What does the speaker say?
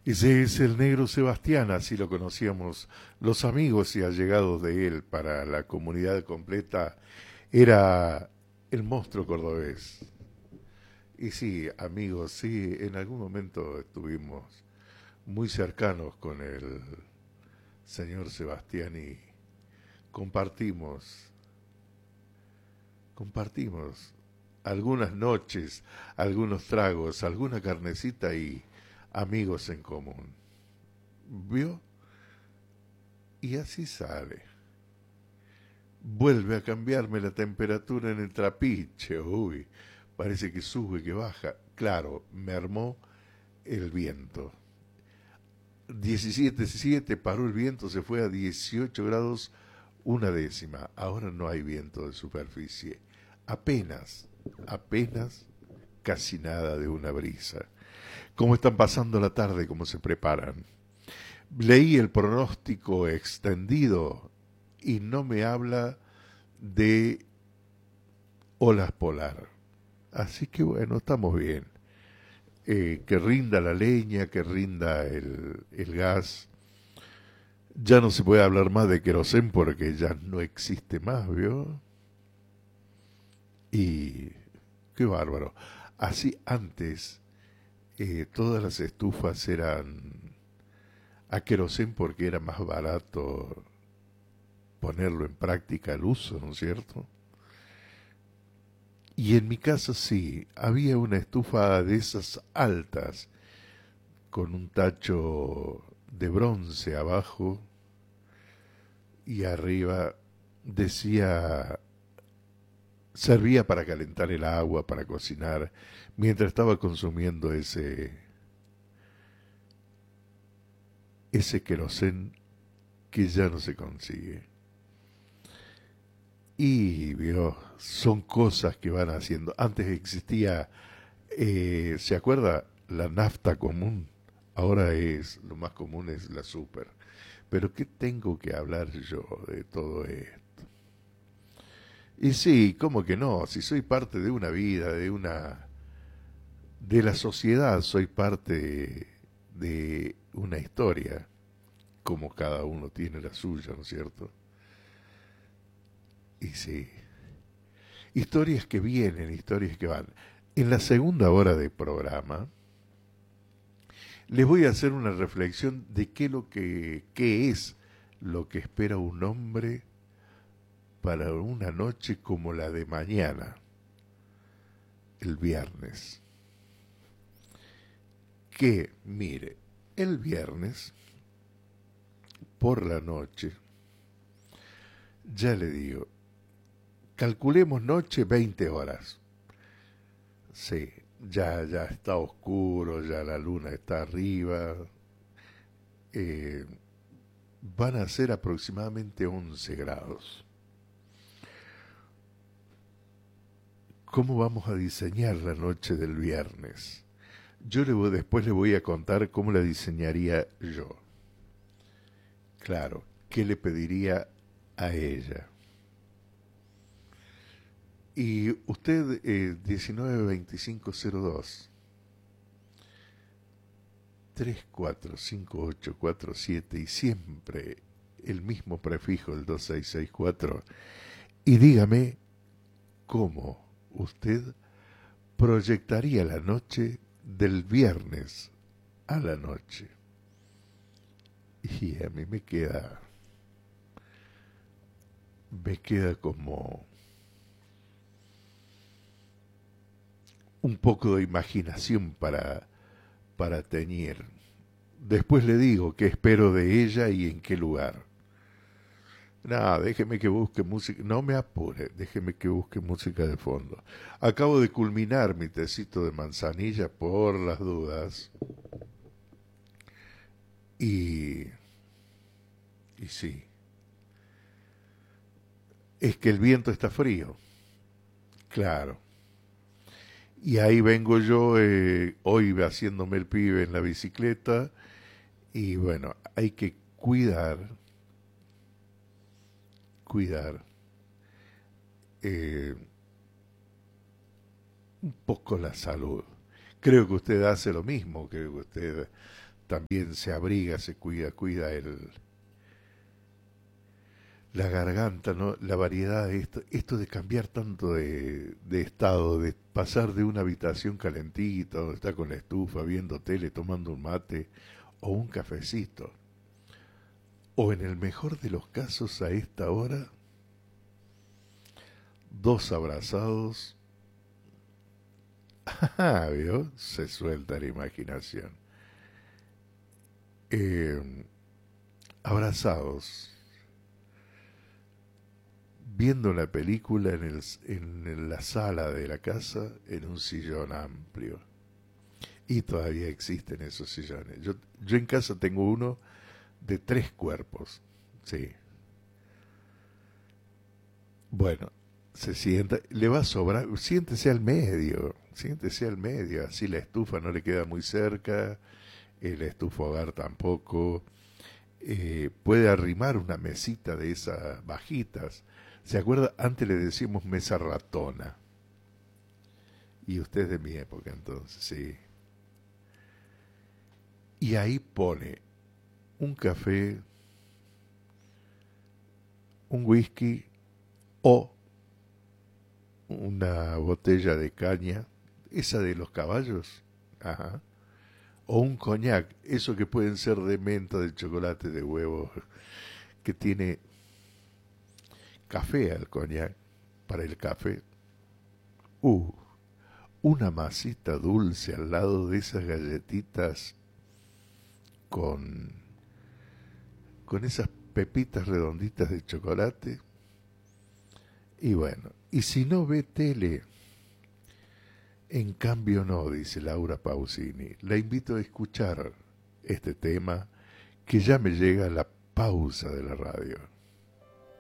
Ese es el negro Sebastián, así lo conocíamos los amigos y allegados de él. Para la comunidad completa era el monstruo cordobés. Y sí, amigos, sí, en algún momento estuvimos muy cercanos con el señor Sebastián y compartimos, compartimos algunas noches, algunos tragos, alguna carnecita y amigos en común. ¿Vio? Y así sale. Vuelve a cambiarme la temperatura en el trapiche. Uy, parece que sube, que baja. Claro, me armó el viento. 17,7 paró el viento, se fue a 18 grados una décima. Ahora no hay viento de superficie. Apenas, apenas, casi nada de una brisa. ¿Cómo están pasando la tarde? ¿Cómo se preparan? Leí el pronóstico extendido y no me habla de olas polar. Así que bueno, estamos bien. Que rinda la leña, que rinda el gas. Ya no se puede hablar más de querosén porque ya no existe más, ¿vio? Y qué bárbaro. Así antes todas las estufas eran a querosén porque era más barato ponerlo en práctica el uso, ¿no es cierto? Y en mi casa sí, había una estufa de esas altas, con un tacho de bronce abajo y arriba decía, servía para calentar el agua, para cocinar, mientras estaba consumiendo ese querosén que ya no se consigue. Y vio, son cosas que van haciendo. Antes existía, ¿se acuerda? La nafta común. Ahora es, lo más común es la super. Pero ¿qué tengo que hablar yo de todo esto? Y sí, ¿cómo que no? Si soy parte de una vida, de la sociedad, soy parte de una historia, como cada uno tiene la suya, ¿no es cierto? Y sí, historias que vienen, historias que van. En la segunda hora de programa les voy a hacer una reflexión de qué es lo que espera un hombre para una noche como la de mañana, el viernes. Que, mire, el viernes por la noche, ya le digo, calculemos noche 20 horas. Sí, ya está oscuro, ya la luna está arriba. eh, Van a ser aproximadamente 11 grados. ¿Cómo vamos a diseñar la noche del viernes? Después le voy a contar cómo la diseñaría yo. Claro, ¿qué le pediría a ella? Y usted, 192502 345847 y siempre el mismo prefijo, el 2664, y dígame cómo usted proyectaría la noche del viernes a la noche. Y a mí me queda como un poco de imaginación para teñir. Después le digo qué espero de ella y en qué lugar. Nada, déjeme que busque música, no me apure, déjeme que busque música de fondo. Acabo de culminar mi tecito de manzanilla por las dudas. Y, y sí, es que el viento está frío, claro. Y ahí vengo yo, hoy haciéndome el pibe en la bicicleta, y bueno, hay que cuidar eh, un poco la salud. Creo que usted hace lo mismo, creo que usted también se abriga, se cuida la garganta, ¿no? La variedad de esto de cambiar tanto de estado, de pasar de una habitación calentita, donde está con la estufa, viendo tele, tomando un mate o un cafecito, o en el mejor de los casos a esta hora, dos abrazados. ¿Vio? Se suelta la imaginación. Abrazados, viendo la película en la sala de la casa, en un sillón amplio. Y todavía existen esos sillones. Yo en casa tengo uno de 3 cuerpos. Sí. Bueno, se sienta, le va a sobrar, siéntese al medio, así la estufa no le queda muy cerca, el estufa hogar tampoco, puede arrimar una mesita de esas bajitas. ¿Se acuerda? Antes le decíamos mesa ratona. Y usted es de mi época entonces, sí. Y ahí pone un café, un whisky o una botella de caña, esa de los caballos, ajá, o un coñac, eso que pueden ser de menta, de chocolate, de huevo, que tiene café al coñac, para el café, uh, una masita dulce al lado de esas galletitas con, con esas pepitas redonditas de chocolate. Y bueno, y si no ve tele, en cambio no, dice Laura Pausini, la invito a escuchar este tema que ya me llega a la pausa de la radio.